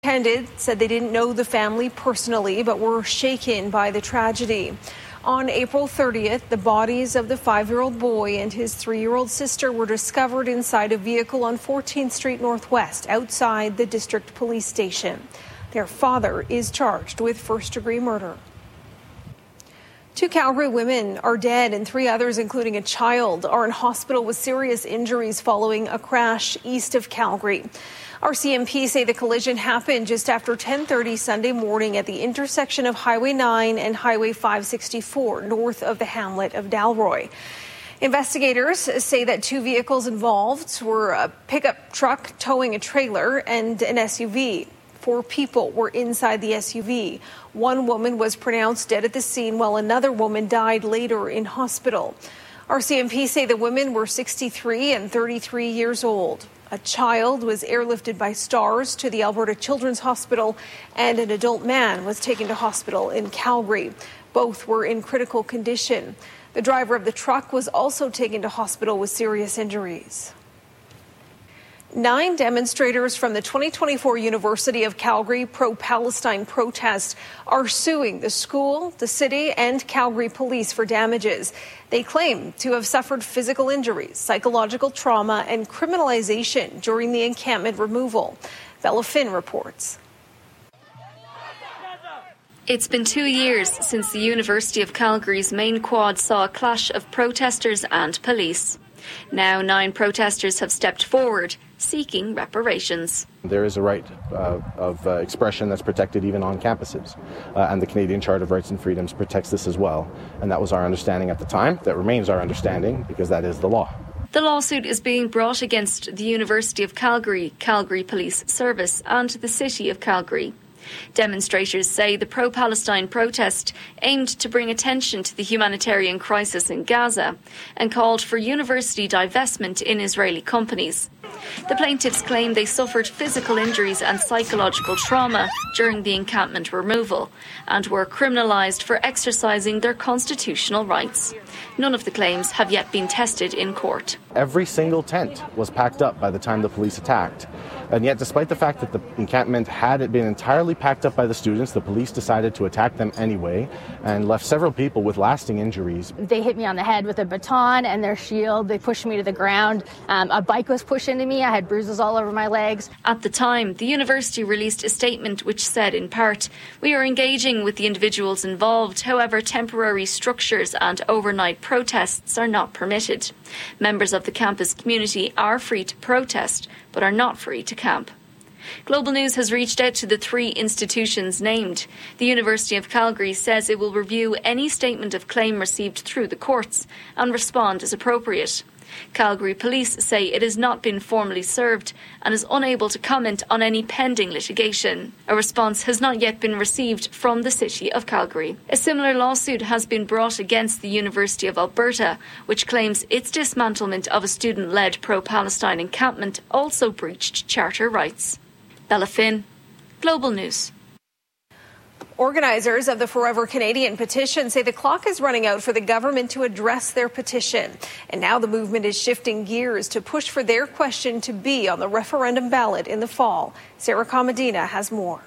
Attended said they didn't know the family personally, but were shaken by the tragedy. On April 30th, the bodies of the 5-year-old boy and his 3-year-old sister were discovered inside a vehicle on 14th Street Northwest, outside the district police station. Their father is charged with first-degree murder. 2 Calgary women are dead and 3 others, including a child, are in hospital with serious injuries following a crash east of Calgary. RCMP say the collision happened just after 10:30 Sunday morning at the intersection of Highway 9 and Highway 564, north of the hamlet of Dalroy. Investigators say that 2 vehicles involved were a pickup truck towing a trailer and an SUV. 4 people were inside the SUV. 1 woman was pronounced dead at the scene, while another woman died later in hospital. RCMP say the women were 63 and 33 years old. A child was airlifted by STARS to the Alberta Children's Hospital, and an adult man was taken to hospital in Calgary. Both were in critical condition. The driver of the truck was also taken to hospital with serious injuries. 9 demonstrators from the 2024 University of Calgary pro-Palestine protest are suing the school, the city, and Calgary police for damages. They claim to have suffered physical injuries, psychological trauma, and criminalization during the encampment removal. Bella Finn reports. It's been 2 years since the University of Calgary's main quad saw a clash of protesters and police. Now 9 protesters have stepped forward, seeking reparations. There is a right of expression that's protected even on campuses, and the Canadian Charter of Rights and Freedoms protects this as well. And that was our understanding at the time. That remains our understanding because that is the law. The lawsuit is being brought against the University of Calgary, Calgary Police Service, and the City of Calgary. Demonstrators say the pro-Palestine protest aimed to bring attention to the humanitarian crisis in Gaza and called for university divestment in Israeli companies. The plaintiffs claim they suffered physical injuries and psychological trauma during the encampment removal and were criminalised for exercising their constitutional rights. None of the claims have yet been tested in court. Every single tent was packed up by the time the police attacked. And yet, despite the fact that the encampment had been entirely packed up by the students, the police decided to attack them anyway and left several people with lasting injuries. They hit me on the head with a baton and their shield. They pushed me to the ground. A bike was pushed into me. I had bruises all over my legs. At the time, the university released a statement which said, in part, "We are engaging with the individuals involved. However, temporary structures and overnight protests are not permitted. Members of the campus community are free to protest, but are not free to camp." Global News has reached out to the 3 institutions named. The University of Calgary says it will review any statement of claim received through the courts and respond as appropriate. Calgary Police say it has not been formally served and is unable to comment on any pending litigation. A response has not yet been received from the City of Calgary. A similar lawsuit has been brought against the University of Alberta, which claims its dismantlement of a student-led pro-Palestine encampment also breached charter rights. Bella Finn, Global News. Organisers of the Forever Canadian petition say the clock is running out for the government to address their petition. And now the movement is shifting gears to push for their question to be on the referendum ballot in the fall. Sarah Comadina has more.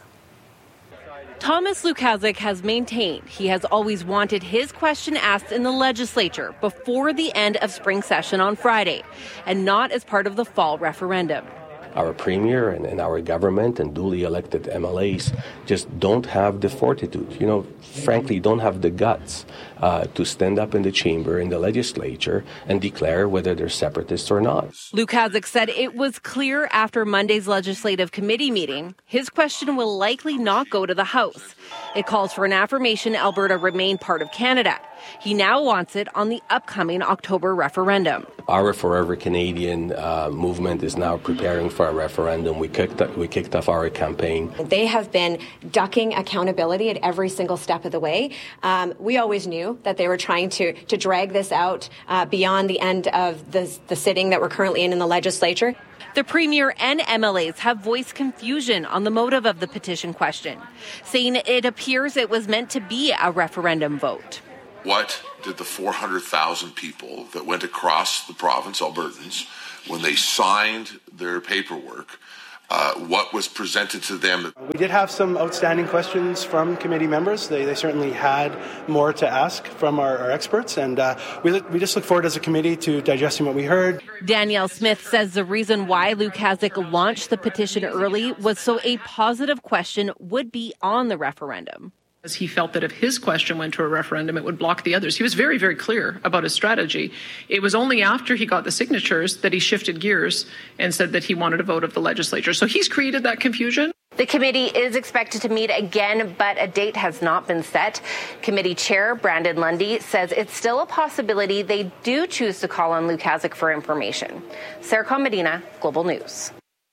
Thomas Lukaszuk has maintained he has always wanted his question asked in the legislature before the end of spring session on Friday, and not as part of the fall referendum. Our premier and our government and duly elected MLAs just don't have the fortitude, frankly, don't have the guts to stand up in the chamber, in the legislature, and declare whether they're separatists or not. Lukaszuk said it was clear after Monday's legislative committee meeting, his question will likely not go to the House. It calls for an affirmation Alberta remain part of Canada. He now wants it on the upcoming October referendum. Our Forever Canadian movement is now preparing for a referendum. We kicked off our campaign. They have been ducking accountability at every single step of the way. We always knew that they were trying to drag this out beyond the end of the sitting that we're currently in the legislature. The Premier and MLAs have voiced confusion on the motive of the petition question, saying it appears it was meant to be a referendum vote. What did the 400,000 people that went across the province, Albertans, when they signed their paperwork, what was presented to them. We did have some outstanding questions from committee members. They certainly had more to ask from our experts, and we just look forward as a committee to digesting what we heard. Danielle Smith says the reason why Luke Kasich launched the petition early was so a positive question would be on the referendum. He felt that if his question went to a referendum, it would block the others. He was very, very clear about his strategy. It was only after he got the signatures that he shifted gears and said that he wanted a vote of the legislature. So he's created that confusion. The committee is expected to meet again, but a date has not been set. Committee Chair Brandon Lundy says it's still a possibility they do choose to call on Luke Kasich for information. Sarah Comedina, Global News.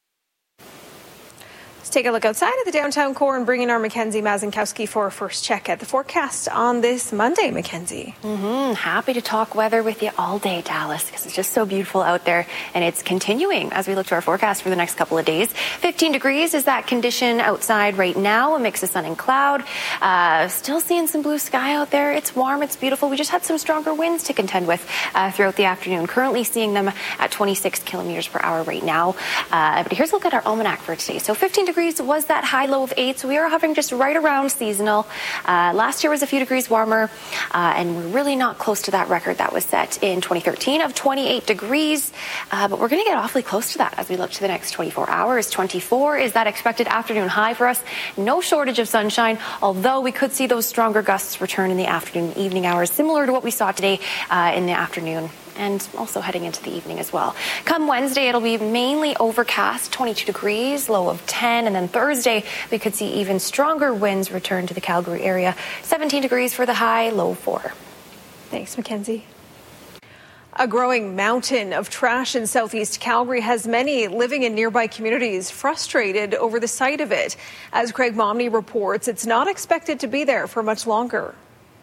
Take a look outside of the downtown core and bring in our Mackenzie Mazinkowski for a first check at the forecast on this Monday, Mackenzie. Happy to talk weather with you all day, Dallas, because it's just so beautiful out there, and it's continuing as we look to our forecast for the next couple of days. 15 degrees is that condition outside right now, a mix of sun and cloud. Still seeing some blue sky out there. It's warm, it's beautiful. We just had some stronger winds to contend with throughout the afternoon. Currently seeing them at 26 kilometers per hour right now. But here's a look at our almanac for today. So 15 degrees was that high low of 8, so we are hovering just right around seasonal. Last year was a few degrees warmer, and we're really not close to that record that was set in 2013 of 28 degrees, but we're going to get awfully close to that as we look to the next 24 hours. 24 is that expected afternoon high for us. No shortage of sunshine, although we could see those stronger gusts return in the afternoon and evening hours, similar to what we saw today in the afternoon, and also heading into the evening as well. Come Wednesday, it'll be mainly overcast, 22 degrees, low of 10. And then Thursday, we could see even stronger winds return to the Calgary area. 17 degrees for the high, low 4. Thanks, Mackenzie. A growing mountain of trash in southeast Calgary has many living in nearby communities frustrated over the sight of it. As Craig Momney reports, it's not expected to be there for much longer.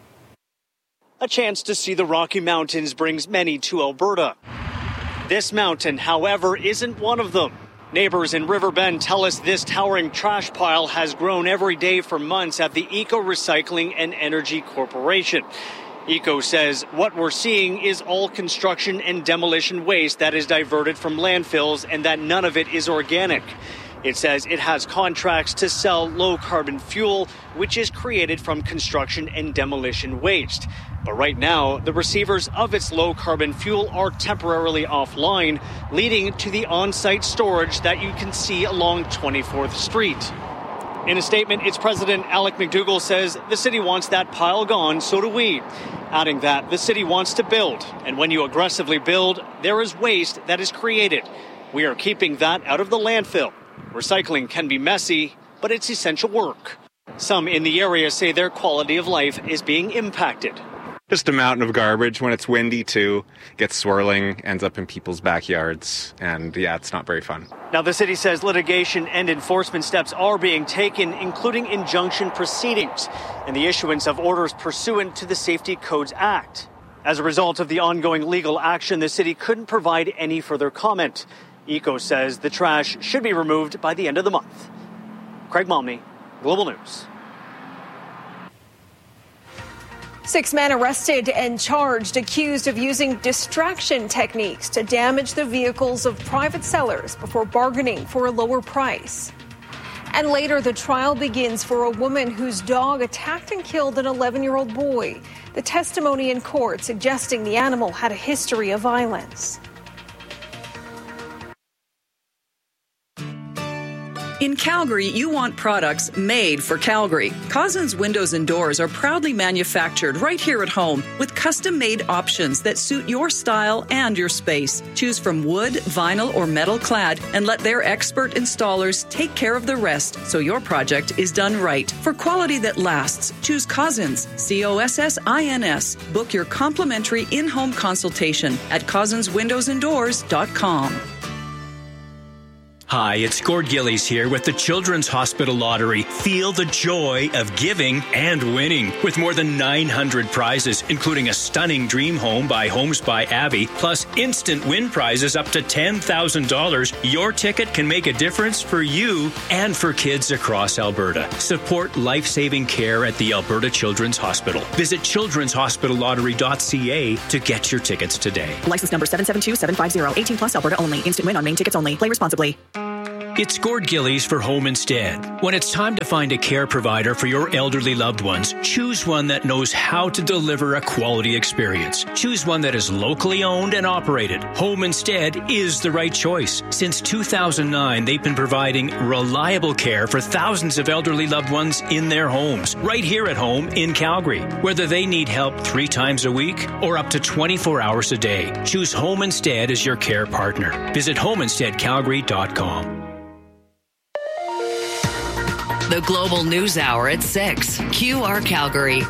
A chance to see the Rocky Mountains brings many to Alberta. This mountain, however, isn't one of them. Neighbors in Riverbend tell us this towering trash pile has grown every day for months at the Eco Recycling and Energy Corporation. Eco says what we're seeing is all construction and demolition waste that is diverted from landfills and that none of it is organic. It says it has contracts to sell low-carbon fuel, which is created from construction and demolition waste. But right now, the receivers of its low-carbon fuel are temporarily offline, leading to the on-site storage that you can see along 24th Street. In a statement, its president, Alec McDougall, says the city wants that pile gone, so do we. Adding that the city wants to build, and when you aggressively build, there is waste that is created. We are keeping that out of the landfill. Recycling can be messy, but it's essential work. Some in the area say their quality of life is being impacted. Just a mountain of garbage. When it's windy, too, gets swirling, ends up in people's backyards, and yeah, it's not very fun. Now, the city says litigation and enforcement steps are being taken, including injunction proceedings and the issuance of orders pursuant to the Safety Codes Act. As a result of the ongoing legal action, the city couldn't provide any further comment. Eco says the trash should be removed by the end of the month. Craig Momney, Global News. 6 men arrested and charged, accused of using distraction techniques to damage the vehicles of private sellers before bargaining for a lower price. And later, the trial begins for a woman whose dog attacked and killed an 11-year-old boy. The testimony in court suggesting the animal had a history of violence. In Calgary, you want products made for Calgary. Cousins Windows and Doors are proudly manufactured right here at home with custom-made options that suit your style and your space. Choose from wood, vinyl, or metal clad and let their expert installers take care of the rest so your project is done right. For quality that lasts, choose Cousins, COSSINS. Book your complimentary in-home consultation at cousinswindowsanddoors.com. Hi, it's Gord Gillies here with the Children's Hospital Lottery. Feel the joy of giving and winning. With more than 900 prizes, including a stunning dream home by Homes by Abbey, plus instant win prizes up to $10,000, your ticket can make a difference for you and for kids across Alberta. Support life-saving care at the Alberta Children's Hospital. Visit childrenshospitallottery.ca to get your tickets today. License number 772750. 18 plus Alberta only. Instant win on main tickets only. Play responsibly. It's Gord Gillies for Home Instead. When it's time to find a care provider for your elderly loved ones, choose one that knows how to deliver a quality experience. Choose one that is locally owned and operated. Home Instead is the right choice. Since 2009, they've been providing reliable care for thousands of elderly loved ones in their homes, right here at home in Calgary. Whether they need help 3 times a week or up to 24 hours a day, choose Home Instead as your care partner. Visit homeinsteadcalgary.com. The Global News Hour at 6. QR Calgary.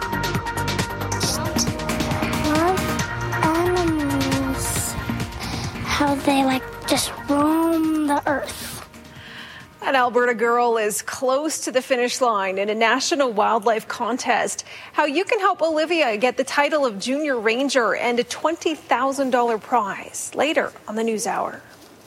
Animals, how they just roam the earth. An Alberta girl is close to the finish line in a national wildlife contest. How you can help Olivia get the title of Junior Ranger and a $20,000 prize later on the News Hour.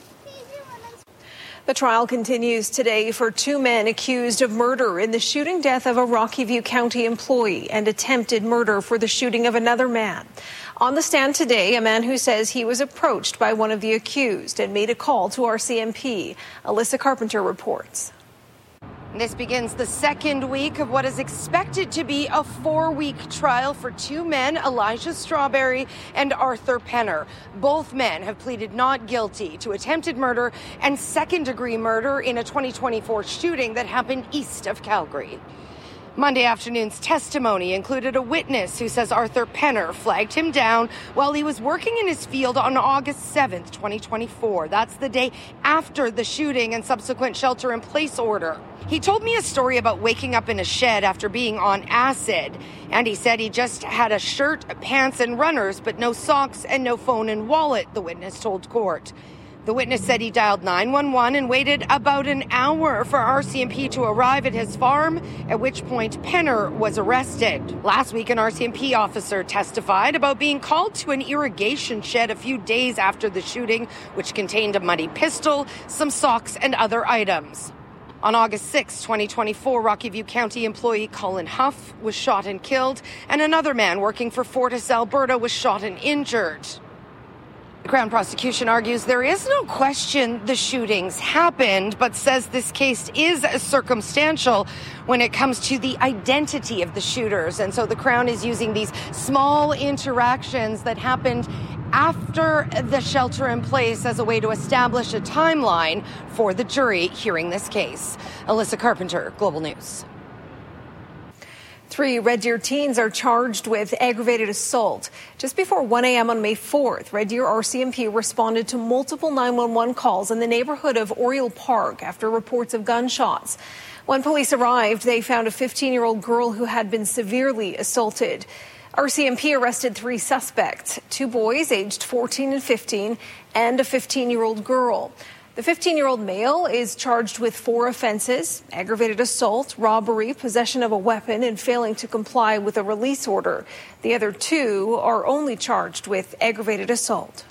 The trial continues today for 2 men accused of murder in the shooting death of a Rocky View County employee and attempted murder for the shooting of another man. On the stand today, a man who says he was approached by one of the accused and made a call to RCMP. Alyssa Carpenter reports. This begins the second week of what is expected to be a 4-week trial for 2 men, Elijah Strawberry and Arthur Penner. Both men have pleaded not guilty to attempted murder and second-degree murder in a 2024 shooting that happened east of Calgary. Monday afternoon's testimony included a witness who says Arthur Penner flagged him down while he was working in his field on August 7th, 2024. That's the day after the shooting and subsequent shelter-in-place order. He told me a story about waking up in a shed after being on acid. And he said he just had a shirt, pants, and runners, but no socks and no phone and wallet, the witness told court. The witness said he dialed 911 and waited about an hour for RCMP to arrive at his farm, at which point Penner was arrested. Last week, an RCMP officer testified about being called to an irrigation shed a few days after the shooting, which contained a muddy pistol, some socks, and other items. On August 6, 2024, Rocky View County employee Colin Huff was shot and killed, and another man working for Fortis Alberta was shot and injured. The Crown prosecution argues there is no question the shootings happened, but says this case is circumstantial when it comes to the identity of the shooters. And so the Crown is using these small interactions that happened after the shelter in place as a way to establish a timeline for the jury hearing this case. Alyssa Carpenter, Global News. 3 Red Deer teens are charged with aggravated assault. Just before 1 a.m. on May 4th, Red Deer RCMP responded to multiple 911 calls in the neighborhood of Oriole Park after reports of gunshots. When police arrived, they found a 15-year-old girl who had been severely assaulted. RCMP arrested 3 suspects, 2 boys aged 14 and 15, and a 15-year-old girl. The 15-year-old male is charged with 4 offenses: aggravated assault, robbery, possession of a weapon, and failing to comply with a release order. The other 2 are only charged with aggravated assault.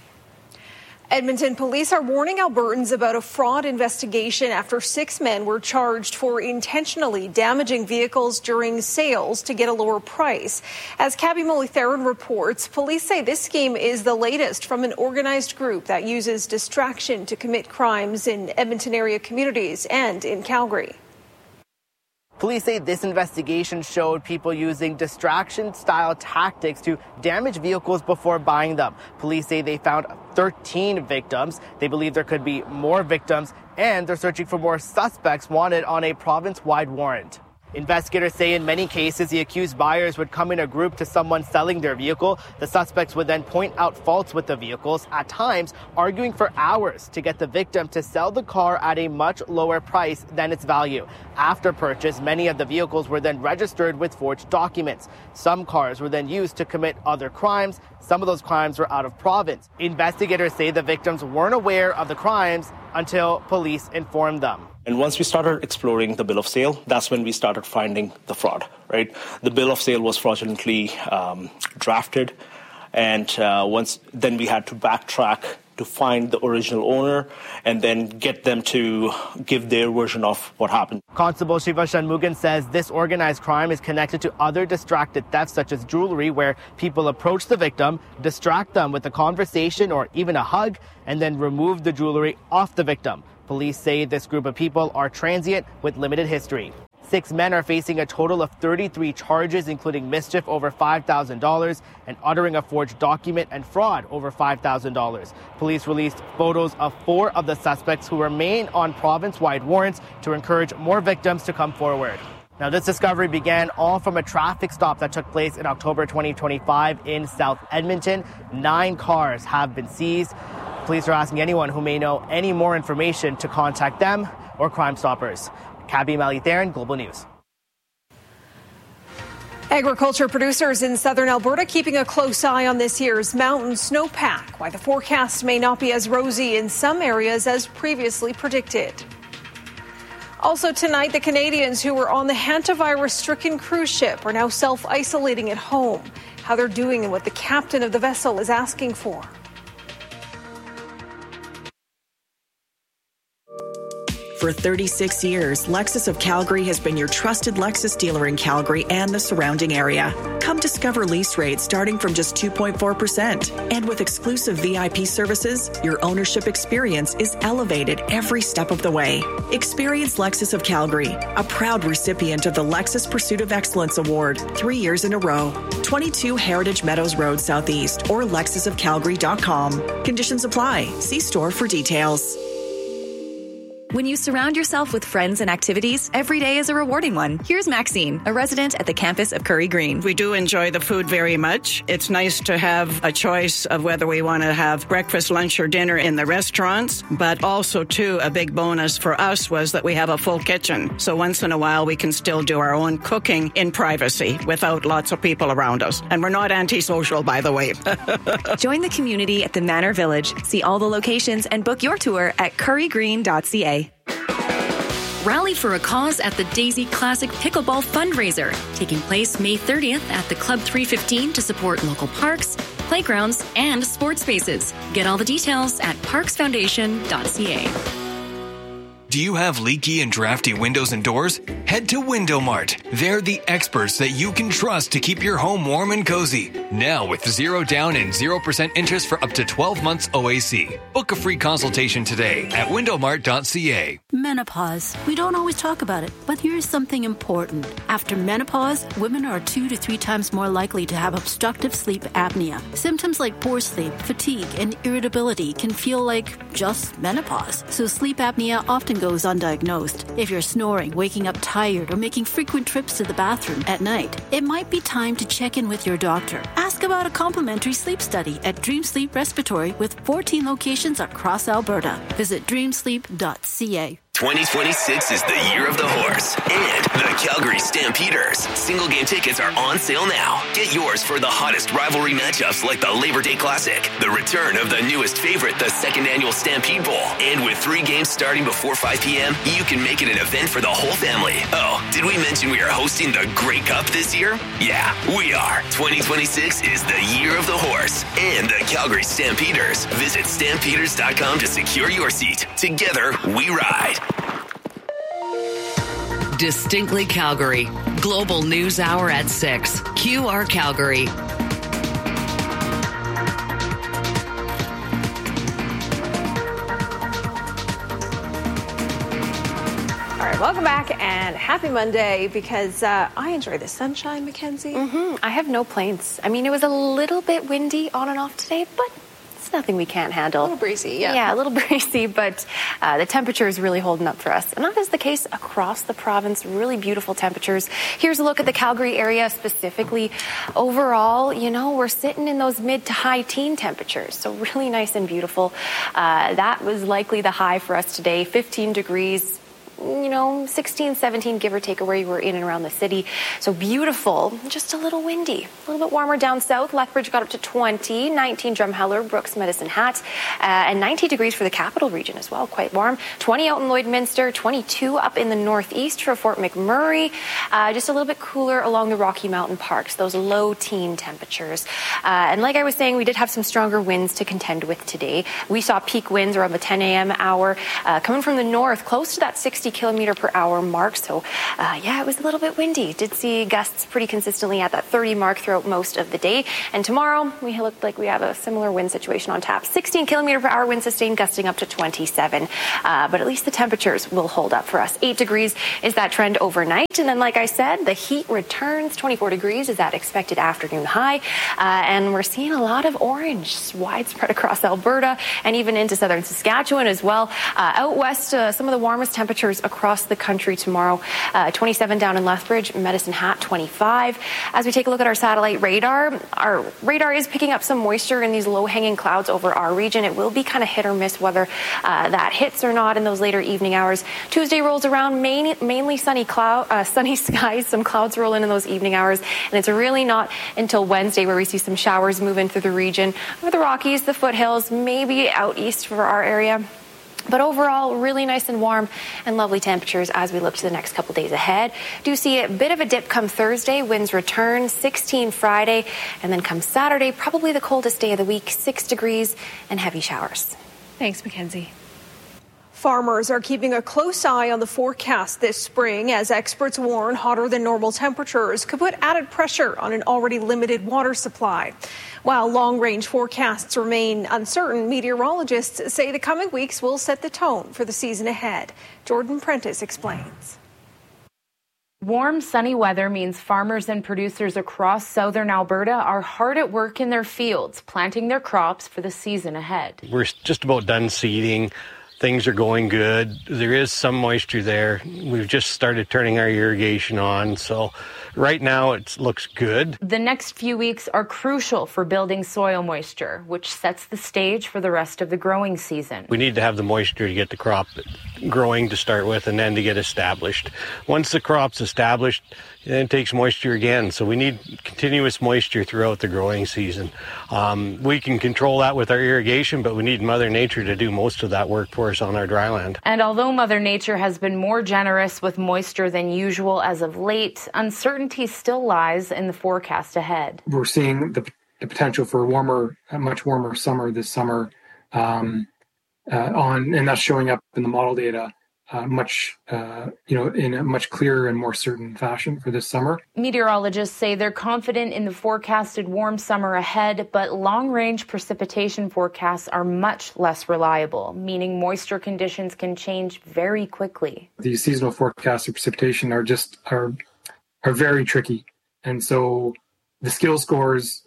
Edmonton police are warning Albertans about a fraud investigation after 6 men were charged for intentionally damaging vehicles during sales to get a lower price. As Cabby Molly-Theron reports, police say this scheme is the latest from an organized group that uses distraction to commit crimes in Edmonton area communities and in Calgary. Police say this investigation showed people using distraction-style tactics to damage vehicles before buying them. Police say they found 13 victims. They believe there could be more victims, and they're searching for more suspects wanted on a province-wide warrant. Investigators say in many cases, the accused buyers would come in a group to someone selling their vehicle. The suspects would then point out faults with the vehicles, at times arguing for hours to get the victim to sell the car at a much lower price than its value. After purchase, many of the vehicles were then registered with forged documents. Some cars were then used to commit other crimes. Some of those crimes were out of province. Investigators say the victims weren't aware of the crimes until police informed them. And once we started exploring the bill of sale, that's when we started finding the fraud, right? The bill of sale was fraudulently drafted, and then we had to backtrack to find the original owner and then get them to give their version of what happened. Constable Shiva Shanmugan says this organized crime is connected to other distracted thefts such as jewelry, where people approach the victim, distract them with a conversation or even a hug, and then remove the jewelry off the victim. Police say this group of people are transient with limited history. 6 men are facing a total of 33 charges, including mischief over $5,000 and uttering a forged document and fraud over $5,000. Police released photos of 4 of the suspects who remain on province-wide warrants to encourage more victims to come forward. Now, this discovery began all from a traffic stop that took place in October 2025 in South Edmonton. 9 cars have been seized. Police are asking anyone who may know any more information to contact them or Crime Stoppers. Kabi Malitharan, Global News. Agriculture producers in southern Alberta keeping a close eye on this year's mountain snowpack, why the forecast may not be as rosy in some areas as previously predicted. Also tonight, the Canadians who were on the hantavirus-stricken cruise ship are now self-isolating at home. How they're doing and what the captain of the vessel is asking for. For 36 years, Lexus of Calgary has been your trusted Lexus dealer in Calgary and the surrounding area. Come discover lease rates starting from just 2.4%. And with exclusive VIP services, your ownership experience is elevated every step of the way. Experience Lexus of Calgary, a proud recipient of the Lexus Pursuit of Excellence Award 3 years in a row. 22 Heritage Meadows Road Southeast or lexusofcalgary.com. Conditions apply. See store for details. When you surround yourself with friends and activities, every day is a rewarding one. Here's Maxine, a resident at the campus of Curry Green. We do enjoy the food very much. It's nice to have a choice of whether we want to have breakfast, lunch, or dinner in the restaurants. But also, too, a big bonus for us was that we have a full kitchen. So once in a while, we can still do our own cooking in privacy without lots of people around us. And we're not antisocial, by the way. Join the community at the Manor Village. See all the locations and book your tour at currygreen.ca. Rally for a cause at the Daisy Classic Pickleball Fundraiser, taking place May 30th at the Club 315 to support local parks, playgrounds, and sports spaces. Get all the details at parksfoundation.ca. Do you have leaky and drafty windows and doors? Head to Window Mart. They're the experts that you can trust to keep your home warm and cozy. Now with 0 down and 0% interest for up to 12 months OAC. Book a free consultation today at windowmart.ca. Menopause. We don't always talk about it, but here's something important. After menopause, women are 2 to 3 times more likely to have obstructive sleep apnea. Symptoms like poor sleep, fatigue, and irritability can feel like just menopause. So sleep apnea often goes undiagnosed. If you're snoring, waking up tired, or making frequent trips to the bathroom at night, it might be time to check in with your doctor. Ask about a complimentary sleep study at Dream Sleep Respiratory with 14 locations across Alberta. Visit dreamsleep.ca. 2026 is the year of the horse and the Calgary Stampeders. Single game tickets are on sale now. Get yours for the hottest rivalry matchups like the Labor Day Classic, the return of the newest favorite, the second annual Stampede Bowl. And with 3 games starting before 5 p.m., you can make it an event for the whole family. Oh, did we mention we are hosting the Grey Cup this year? Yeah, we are. 2026 is the year of the horse and the Calgary Stampeders. Visit stampeders.com to secure your seat. Together, we ride. Distinctly Calgary. Global News Hour at 6. QR Calgary. All right, welcome back and happy Monday because I enjoy the sunshine, Mackenzie. I have no plaints. I mean, it was a little bit windy on and off today, but it's nothing we can't handle. A little breezy, yeah. Yeah, a little breezy, but the temperature is really holding up for us. And that is the case across the province. Really beautiful temperatures. Here's a look at the Calgary area specifically. Overall, you know, we're sitting in those mid to high teen temperatures. So really nice and beautiful. That was likely the high for us today. 15 degrees. You know, 16, 17, give or take, where you were in and around the city. So beautiful, just a little windy. A little bit warmer down south. Lethbridge got up to 20, 19 Drumheller, Brooks, Medicine Hat, and 90 degrees for the capital region as well, quite warm. 20 out in Lloydminster, 22 up in the northeast for Fort McMurray. Just a little bit cooler along the Rocky Mountain Parks, those low teen temperatures. And like I was saying, we did have some stronger winds to contend with today. We saw peak winds around the 10 a.m. hour coming from the north, close to that 60 60 kilometer per hour mark. So, it was a little bit windy. Did see gusts pretty consistently at that 30 mark throughout most of the day. And tomorrow, we look like we have a similar wind situation on tap. 16 kilometer per hour wind sustained, gusting up to 27. But at least the temperatures will hold up for us. 8 degrees is that trend overnight. And then, like I said, the heat returns. 24 degrees is that expected afternoon high. And we're seeing a lot of orange widespread across Alberta and even into southern Saskatchewan as well. Out west, some of the warmest temperatures across the country tomorrow. 27 down in Lethbridge, Medicine Hat 25. As we take a look at our satellite radar, our radar is picking up some moisture in these low-hanging clouds over our region. It will be kind of hit or miss whether that hits or not in those later evening hours. Tuesday rolls around, mainly sunny skies. Some clouds roll in those evening hours, and it's really not until Wednesday where we see some showers move in through the region, over the Rockies, the foothills, maybe out east for our area. But overall, really nice and warm and lovely temperatures as we look to the next couple days ahead. Do see a bit of a dip come Thursday. Winds return, 16 Friday. And then come Saturday, probably the coldest day of the week, 6 degrees and heavy showers. Thanks, Mackenzie. Farmers are keeping a close eye on the forecast this spring as experts warn hotter than normal temperatures could put added pressure on an already limited water supply. While long-range forecasts remain uncertain, meteorologists say the coming weeks will set the tone for the season ahead. Jordan Prentice explains. Warm, sunny weather means farmers and producers across southern Alberta are hard at work in their fields, planting their crops for the season ahead. We're just about done seeding. Things are going good. There is some moisture there. We've just started turning our irrigation on, so right now it looks good. The next few weeks are crucial for building soil moisture, which sets the stage for the rest of the growing season. We need to have the moisture to get the crop growing to start with and then to get established. Once the crop's established, then it takes moisture again, so we need continuous moisture throughout the growing season. We can control that with our irrigation, but we need Mother Nature to do most of that work for us on our dry land. And although Mother Nature has been more generous with moisture than usual as of late, uncertainty still lies in the forecast ahead. We're seeing the potential for a much warmer summer this summer, and that's showing up in the model data in a much clearer and more certain fashion for this summer. Meteorologists say they're confident in the forecasted warm summer ahead, but long-range precipitation forecasts are much less reliable, meaning moisture conditions can change very quickly. These seasonal forecasts of precipitation are very tricky, and so the skill scores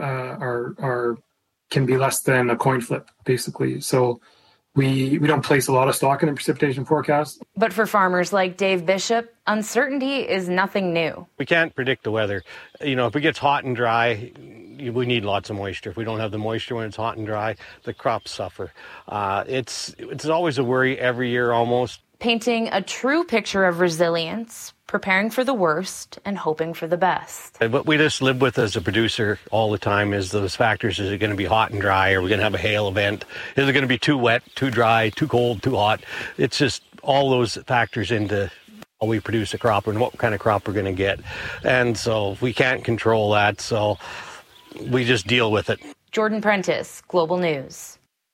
can be less than a coin flip, basically. So we don't place a lot of stock in the precipitation forecast. But for farmers like Dave Bishop, uncertainty is nothing new. We can't predict the weather. If it gets hot and dry, we need lots of moisture. If we don't have the moisture when it's hot and dry, the crops suffer. It's always a worry every year almost. Painting a true picture of resilience, preparing for the worst and hoping for the best. What we just live with as a producer all the time is those factors. Is it going to be hot and dry? Are we going to have a hail event? Is it going to be too wet, too dry, too cold, too hot? It's just all those factors into how we produce a crop and what kind of crop we're going to get. And so we can't control that, so we just deal with it. Jordan Prentice, Global News.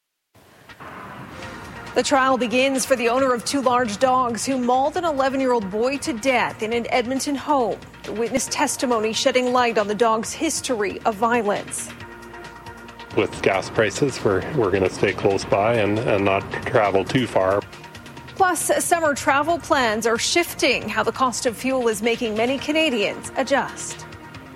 The trial begins for the owner of 2 large dogs who mauled an 11-year-old boy to death in an Edmonton home. The witness testimony shedding light on the dog's history of violence. With gas prices, we're going to stay close by and not travel too far. Plus, summer travel plans are shifting, how the cost of fuel is making many Canadians adjust.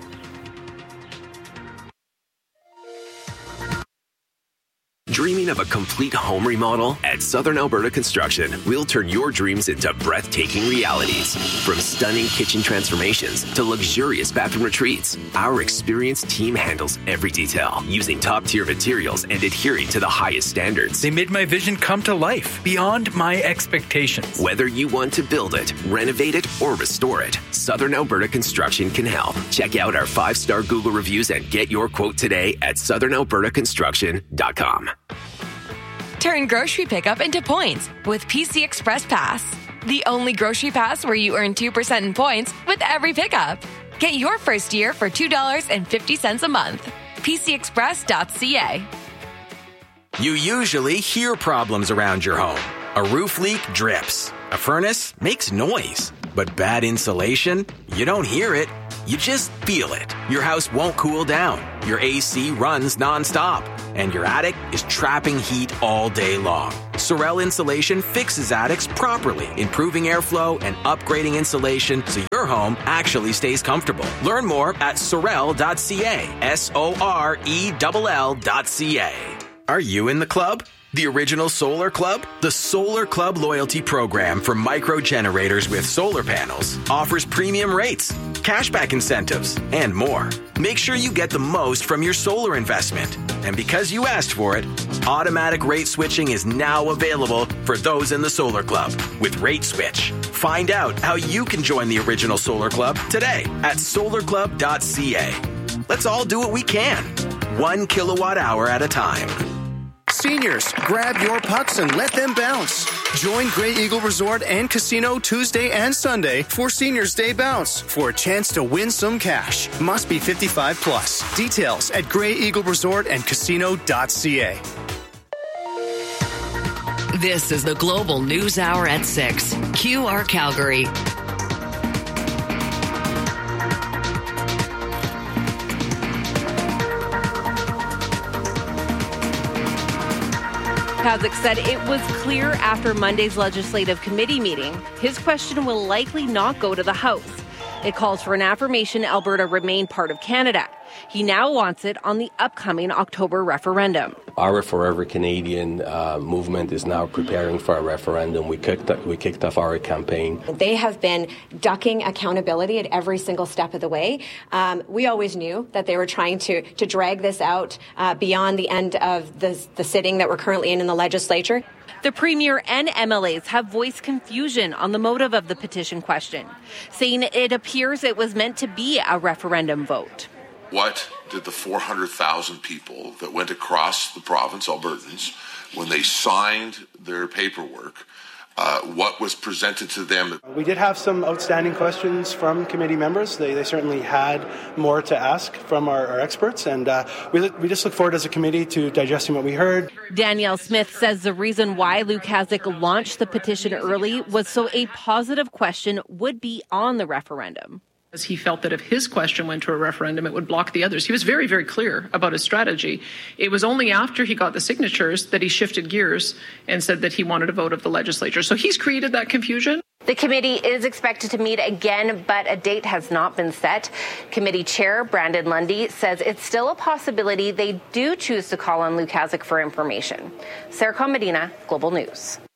Dreaming of a complete home remodel? At Southern Alberta Construction, we'll turn your dreams into breathtaking realities. From stunning kitchen transformations to luxurious bathroom retreats, our experienced team handles every detail, using top-tier materials and adhering to the highest standards. They made my vision come to life, beyond my expectations. Whether you want to build it, renovate it, or restore it, Southern Alberta Construction can help. Check out our 5-star Google reviews and get your quote today at southernalbertaconstruction.com. Turn grocery pickup into points with PC Express Pass. The only grocery pass where you earn 2% in points with every pickup. Get your first year for $2.50 a month. PCExpress.ca. You usually hear problems around your home. A roof leak drips. A furnace makes noise, but bad insulation, you don't hear it. You just feel it. Your house won't cool down. Your AC runs nonstop. And your attic is trapping heat all day long. Sorel Insulation fixes attics properly, improving airflow and upgrading insulation so your home actually stays comfortable. Learn more at sorel.ca. SORELL.ca. Are you in the club? The original Solar Club? The Solar Club loyalty program for micro generators with solar panels offers premium rates, cashback incentives, and more. Make sure you get the most from your solar investment. And because you asked for it, automatic rate switching is now available for those in the Solar Club with Rate Switch. Find out how you can join the original Solar Club today at solarclub.ca. Let's all do what we can, 1 kilowatt hour at a time. Seniors, grab your pucks and let them bounce. Join Grey Eagle Resort and Casino Tuesday and Sunday for Seniors Day Bounce for a chance to win some cash. Must be 55 plus. Details at Grey Eagle Resort and Casino.ca. This is the Global News Hour at 6. QR Calgary. Kazik said it was clear after Monday's legislative committee meeting, his question will likely not go to the House. It calls for an affirmation Alberta remain part of Canada. He now wants it on the upcoming October referendum. Our Forever Canadian movement is now preparing for a referendum. We kicked off our campaign. They have been ducking accountability at every single step of the way. We always knew that they were trying to drag this out beyond the end of the sitting that we're currently in the legislature. The Premier and MLAs have voiced confusion on the motive of the petition question, saying it appears it was meant to be a referendum vote. What did the 400,000 people that went across the province, Albertans, when they signed their paperwork, what was presented to them? We did have some outstanding questions from committee members. They certainly had more to ask from our experts, and we just look forward as a committee to digesting what we heard. Danielle Smith says the reason why Luke Kazik launched the petition early was so a positive question would be on the referendum. As he felt that if his question went to a referendum, it would block the others. He was very, very clear about his strategy. It was only after he got the signatures that he shifted gears and said that he wanted a vote of the legislature. So he's created that confusion. The committee is expected to meet again, but a date has not been set. Committee Chair Brandon Lundy says it's still a possibility they do choose to call on Luke Kazik for information. Sarah Medina, Global News.